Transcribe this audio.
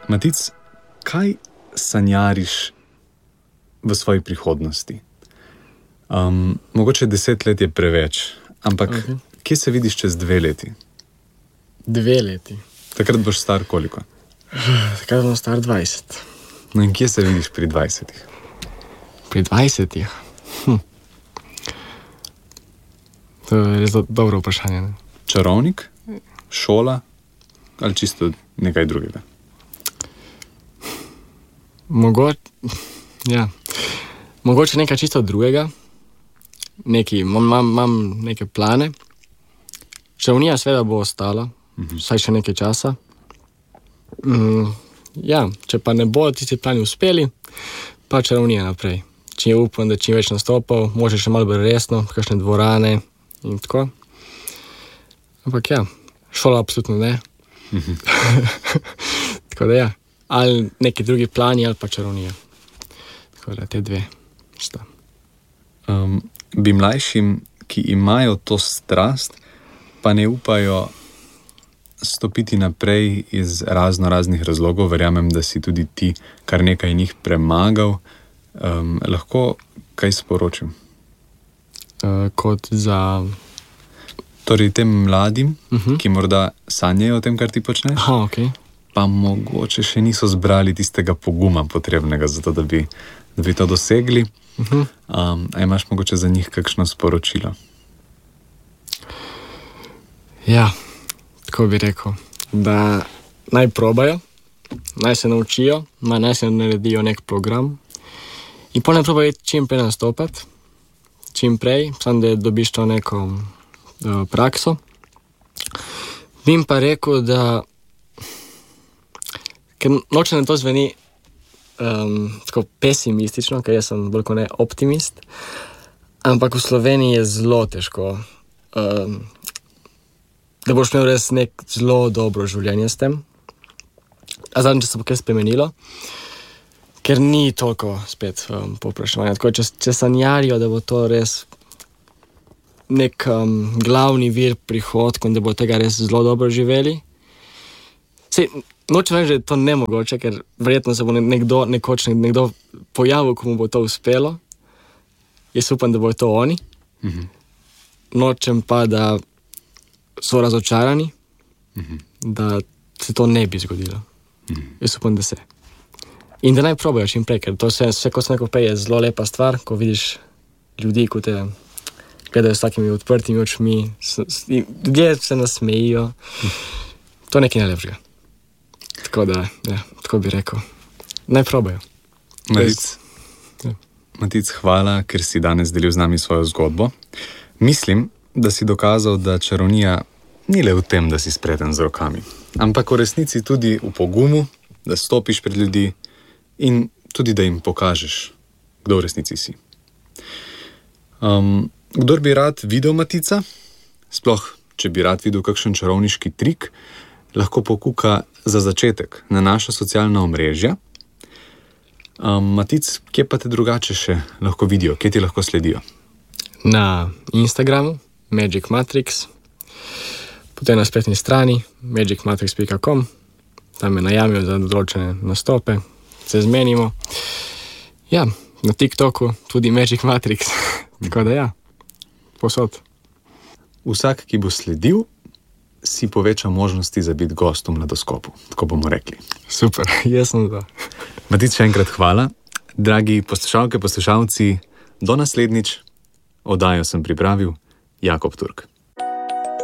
Matic, kaj sanjariš v svoji prihodnosti? Mogoče 10 let je preveč, ampak kje se vidiš čez 2 leti? 2 leti? Takrat boš star koliko? Takrat bom star 20. No in kje se vidiš pri 20? Pri 20? To je res dobro vprašanje. Ne? Čarovnik? Šola? Ali čisto nekaj drugega? Mogoče nekaj čisto drugega. Imam neke plane. Čarovnija seveda bo ostala, vsaj še nekaj časa. Če pa ne bodo tisti plani uspeli, pa čarovnija naprej. Upam, da čim več nastopal, može še malo bolj resno, kakšne dvorane in tako. Ampak šola absolutno ne. Tako da ali neki drugi plani, ali pa čarovnija. Tako da te 2 sta. Bi mlajšim, ki imajo to strast, pa ne upajo stopiti naprej iz raznih razlogov, verjamem, da si tudi ti kar nekaj njih premagal, lahko kaj sporočim? Kot za... Torej tem mladim, ki morda sanjajo o tem, kar ti počneš, pa mogoče še niso zbrali tistega poguma potrebnega za to, da bi to dosegli. A imaš mogoče za njih kakšno sporočilo? Tako bi rekel, da naj probajo, naj se naučijo, naj se naredijo nek program in potem probajo čim prej nastopati, čim prej, samo da dobiš to neko prakso. Bi jim pa rekel, da ker nočem, da to zveni tako pesimistično, ker jaz sem bolj kot ne optimist, ampak v Sloveniji je zelo težko, da boš imel res nek zelo dobro življenje s tem. A zadnjič se bo kaj spremenilo, ker ni toliko spet povpraševanja. Tako, če sanjarijo, da bo to res nek glavni vir prihodkov, da bo tega res zelo dobro živeli. Nočem reči, da je to nemogoče, ker verjetno se bo nekdo pojavil, ko mu bo to uspelo. Jaz upam, da bo to oni. Nočem pa, da so razočarani, da se to ne bi zgodilo. Jaz upam, da se. In da naj probajo čim prej, ker to vse, kot sem rekel prej, je zelo lepa stvar, ko vidiš ljudi, ko te gledajo s takimi odprtimi očmi, ljudje se nasmejijo. To je nekaj najlepšega. Tako da, tako bi rekel. Naj probajo. Matic, hvala, ker si danes delil z nami svojo zgodbo. Mislim, da si dokazal, da čarovnija ni le v tem, da si spreten z rokami, ampak v resnici tudi v pogumu, da stopiš pred ljudi in tudi, da jim pokažeš, kdo v resnici si. Kdor bi rad videl Matica, sploh, če bi rad videl kakšen čarovniški trik, lahko pokuka za začetek na naša socialna omrežja. Matic, kje pa te drugače še lahko vidijo, kje ti lahko sledijo? Na Instagramu, Magic Matrix, potem na spletni strani magicmatrix.com, tam me najamijo za določene nastope, se zmenimo. Na TikToku tudi Magic Matrix, tako da posod. Vsak, ki bo sledil, si poveča možnosti za biti gost v Mladoskopu, tako bomo rekli. Super, jaz sem za. Matic, še enkrat hvala. Dragi poslušalke, poslušalci, do naslednjič. Oddajo sem pripravil Jakob Turk.